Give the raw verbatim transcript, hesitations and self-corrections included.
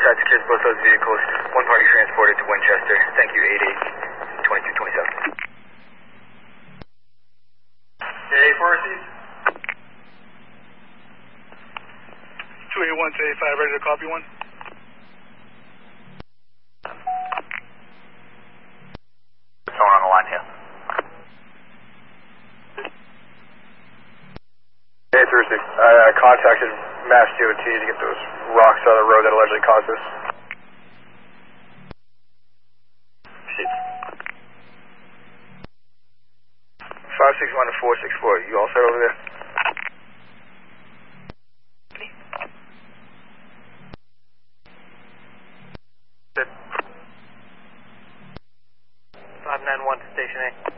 Contact secures both those vehicles. One party transported to Winchester. Thank you, eight eight, twenty-two twenty-seven. Hey, four received. two eight one to eighty-five, ready to copy one. Someone on the line here. Hey, Thursday. I uh, contacted Mass D O T to get those rocks out of the road that allegedly caused this. five six one to four six four, you all set over there? five nine one to Station A.